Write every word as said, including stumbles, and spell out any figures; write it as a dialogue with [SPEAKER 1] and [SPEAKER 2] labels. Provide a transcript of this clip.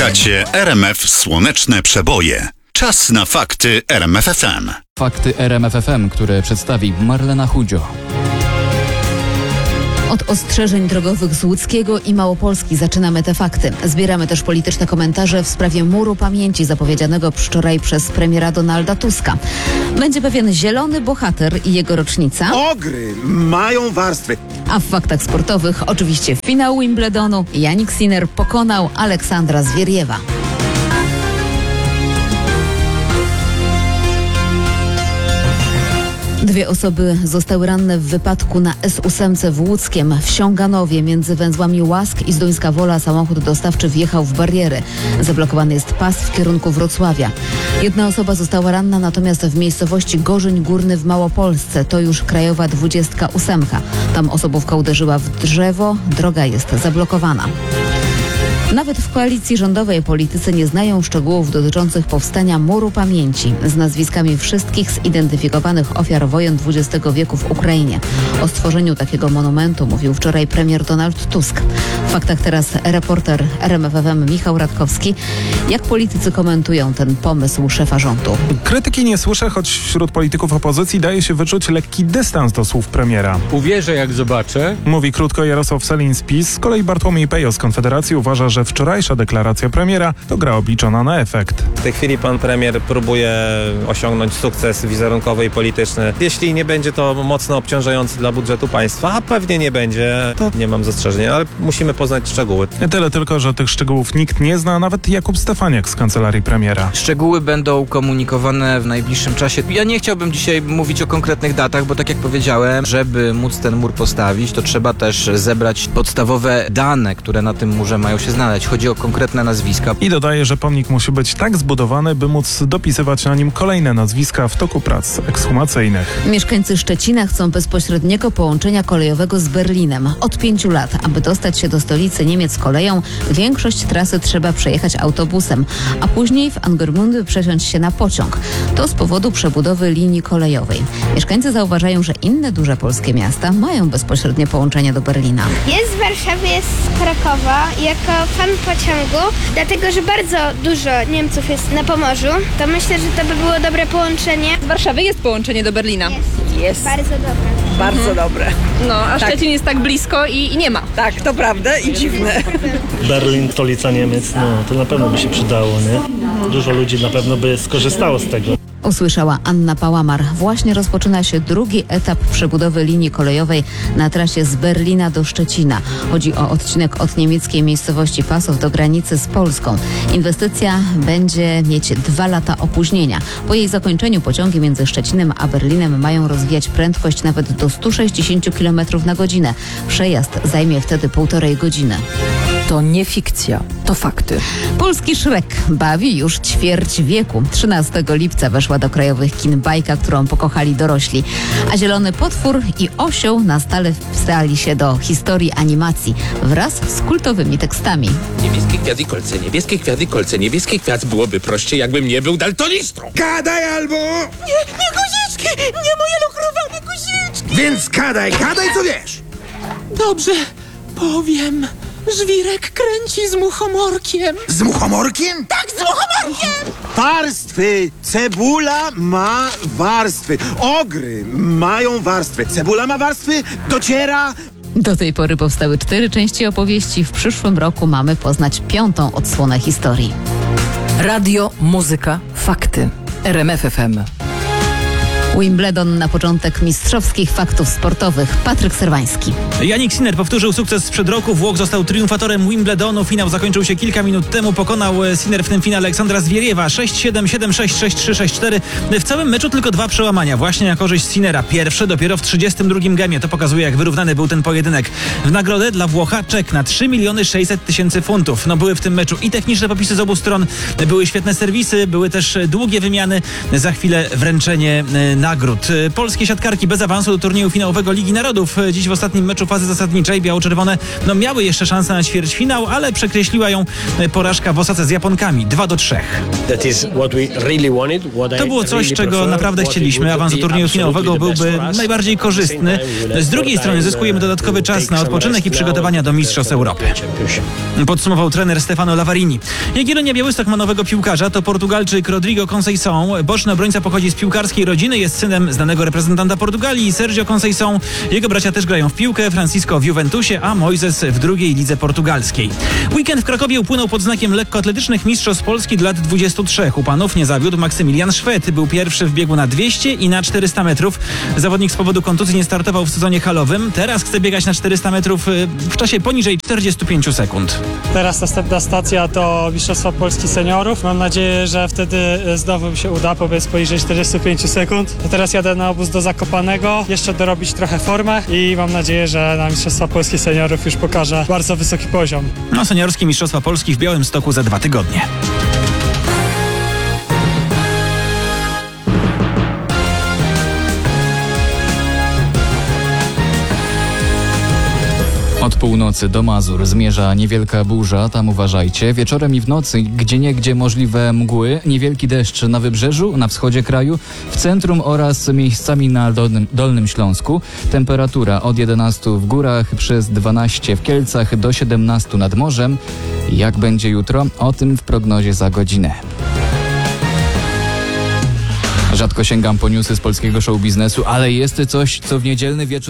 [SPEAKER 1] Słuchacie R M F Słoneczne Przeboje. Czas na fakty R M F F M.
[SPEAKER 2] Fakty R M F F M, które przedstawi Marlena Chudzio.
[SPEAKER 3] Od ostrzeżeń drogowych z Łódzkiego i Małopolski zaczynamy te fakty. Zbieramy też polityczne komentarze w sprawie muru pamięci zapowiedzianego wczoraj przez premiera Donalda Tuska. Będzie pewien zielony bohater i jego rocznica.
[SPEAKER 4] Ogry mają warstwy.
[SPEAKER 3] A w faktach sportowych oczywiście finał Wimbledonu. Jannik Sinner pokonał Aleksandra Zwieriewa. Dwie osoby zostały ranne w wypadku na S osiem w Łódzkiem. W Siąganowie między węzłami Łask i Zduńska Wola samochód dostawczy wjechał w bariery. Zablokowany jest pas w kierunku Wrocławia. Jedna osoba została ranna natomiast w miejscowości Gorzeń Górny w Małopolsce. To już krajowa dwudziestka ósemka. Tam osobówka uderzyła w drzewo. Droga jest zablokowana. Nawet w koalicji rządowej politycy nie znają szczegółów dotyczących powstania Muru Pamięci z nazwiskami wszystkich zidentyfikowanych ofiar wojen dwudziestego wieku w Ukrainie. O stworzeniu takiego monumentu mówił wczoraj premier Donald Tusk. W faktach teraz reporter R M F F M Michał Radkowski. Jak politycy komentują ten pomysł szefa rządu?
[SPEAKER 5] Krytyki nie słyszę, choć wśród polityków opozycji daje się wyczuć lekki dystans do słów premiera.
[SPEAKER 6] Uwierzę, jak zobaczę.
[SPEAKER 5] Mówi krótko Jarosław Sellin z PiS. Z kolei Bartłomiej Pejo z Konfederacji uważa, że wczorajsza deklaracja premiera to gra obliczona na efekt.
[SPEAKER 7] W tej chwili pan premier próbuje osiągnąć sukces wizerunkowy i polityczny. Jeśli nie będzie to mocno obciążający dla budżetu państwa, a pewnie nie będzie, to nie mam zastrzeżeń, ale musimy poznać szczegóły.
[SPEAKER 5] Tyle tylko, że tych szczegółów nikt nie zna, nawet Jakub Stefaniak z kancelarii premiera.
[SPEAKER 8] Szczegóły będą komunikowane w najbliższym czasie. Ja nie chciałbym dzisiaj mówić o konkretnych datach, bo tak jak powiedziałem, żeby móc ten mur postawić, to trzeba też zebrać podstawowe dane, które na tym murze mają się znaleźć. Chodzi o konkretne nazwiska.
[SPEAKER 5] I dodaje, że pomnik musi być tak zbudowany, by móc dopisywać na nim kolejne nazwiska w toku prac ekshumacyjnych.
[SPEAKER 3] Mieszkańcy Szczecina chcą bezpośredniego połączenia kolejowego z Berlinem. Od pięciu lat, aby dostać się do stolicy Niemiec koleją, większość trasy trzeba przejechać autobusem, a później w Angermundy przesiąść się na pociąg. To z powodu przebudowy linii kolejowej. Mieszkańcy zauważają, że inne duże polskie miasta mają bezpośrednie połączenie do Berlina.
[SPEAKER 9] Jest z Warszawy, jest z Krakowa. Jako fan pociągu, dlatego że bardzo dużo Niemców jest na Pomorzu, to myślę, że to by było dobre połączenie.
[SPEAKER 10] Z Warszawy jest połączenie do Berlina.
[SPEAKER 9] Jest.
[SPEAKER 10] Jest.
[SPEAKER 9] Bardzo dobre.
[SPEAKER 10] Bardzo
[SPEAKER 9] mhm.
[SPEAKER 10] dobre. No, a tak. Szczecin jest tak blisko i, i nie ma. Tak, to prawda i dziwne.
[SPEAKER 11] Berlin, stolica Niemiec, no to na pewno by się przydało, nie? Dużo ludzi na pewno by skorzystało z tego.
[SPEAKER 3] Usłyszała Anna Pałamar. Właśnie rozpoczyna się drugi etap przebudowy linii kolejowej na trasie z Berlina do Szczecina. Chodzi o odcinek od niemieckiej miejscowości Pasów do granicy z Polską. Inwestycja będzie mieć dwa lata opóźnienia. Po jej zakończeniu pociągi między Szczecinem a Berlinem mają rozwijać prędkość nawet do stu sześćdziesięciu kilometrów na godzinę. Przejazd zajmie wtedy półtorej godziny.
[SPEAKER 12] To nie fikcja, to fakty.
[SPEAKER 3] Polski Szrek bawi już ćwierć wieku. trzynastego lipca weszła do krajowych kin bajka, którą pokochali dorośli. A Zielony Potwór i Osioł na stale wstali się do historii animacji wraz z kultowymi tekstami.
[SPEAKER 13] Niebieskie kwiat i kolce, niebieskie kwiat i kolce, niebieski kwiat byłoby prościej, jakbym nie był daltonistą.
[SPEAKER 4] Gadaj albo...
[SPEAKER 14] Nie, nie guziczki, nie moje lukrowane guziczki.
[SPEAKER 4] Więc gadaj, gadaj co wiesz.
[SPEAKER 14] Dobrze, powiem. Żwirek kręci z muchomorkiem.
[SPEAKER 4] Z muchomorkiem?
[SPEAKER 14] Tak, z muchomorkiem!
[SPEAKER 4] Warstwy. Cebula ma warstwy. Ogry mają warstwy. Cebula ma warstwy, dociera...
[SPEAKER 3] Do tej pory powstały cztery części opowieści. W przyszłym roku mamy poznać piątą odsłonę historii.
[SPEAKER 12] Radio, muzyka, fakty. R M F F M.
[SPEAKER 3] Wimbledon na początek mistrzowskich faktów sportowych. Patryk Serwański.
[SPEAKER 15] Jannik Sinner powtórzył sukces sprzed roku. Włoch został triumfatorem Wimbledonu. Finał zakończył się kilka minut temu. Pokonał Sinner w tym finale Aleksandra Zwieriewa sześć siedem, siedem sześć, sześć trzy, sześć cztery. W całym meczu tylko dwa przełamania. Właśnie na korzyść Sinnera. Pierwsze dopiero w trzydziestym drugim gemie. To pokazuje, jak wyrównany był ten pojedynek. W nagrodę dla Włocha czek na trzy miliony sześćset tysięcy funtów. No były w tym meczu i techniczne popisy z obu stron. Były świetne serwisy. Były też długie wymiany. Za chwilę wręczenie nagród. Polskie siatkarki bez awansu do turnieju finałowego Ligi Narodów. Dziś w ostatnim meczu fazy zasadniczej biało-czerwone no, miały jeszcze szansę na ćwierćfinał, ale przekreśliła ją porażka w Osace z Japonkami dwa do trzech. To było coś, czego naprawdę chcieliśmy. Awans do turnieju finałowego byłby najbardziej korzystny. Z drugiej strony zyskujemy dodatkowy czas na odpoczynek i przygotowania do Mistrzostw Europy. Podsumował trener Stefano Lavarini. Jagiellonia Białystok ma nowego piłkarza, to Portugalczyk Rodrigo Conceição. Boczny obrońca pochodzi z piłkarskiej rodziny, jest synem znanego reprezentanta Portugalii, Sergio Conceição. Jego bracia też grają w piłkę, Francisco w Juventusie, a Moises w drugiej lidze portugalskiej. Weekend w Krakowie upłynął pod znakiem lekkoatletycznych mistrzostw Polski dla lat dwudziestu trzech. U panów nie zawiódł Maksymilian Szwed. Był pierwszy w biegu na dwieście i na czterysta metrów. Zawodnik z powodu kontuzji nie startował w sezonie halowym. Teraz chce biegać na czterysta metrów w czasie poniżej czterdziestu pięciu sekund.
[SPEAKER 6] Teraz następna stacja to Mistrzostwa Polski Seniorów. Mam nadzieję, że wtedy znowu mi się uda pobiec poniżej czterdziestu pięciu sekund. Teraz jadę na obóz do Zakopanego, jeszcze dorobić trochę formę i mam nadzieję, że na Mistrzostwa Polski Seniorów już pokażę bardzo wysoki poziom.
[SPEAKER 15] No, seniorskie Mistrzostwa Polski w Białymstoku za dwa tygodnie.
[SPEAKER 2] Od północy do Mazur zmierza niewielka burza, tam uważajcie. Wieczorem i w nocy gdzieniegdzie możliwe mgły, niewielki deszcz na wybrzeżu, na wschodzie kraju, w centrum oraz miejscami na Dolnym, Dolnym Śląsku. Temperatura od jedenastu w górach, przez dwanaście w Kielcach, do siedemnastu nad morzem. Jak będzie jutro? O tym w prognozie za godzinę. Rzadko sięgam po newsy z polskiego show biznesu, ale jest coś, co w niedzielny wieczór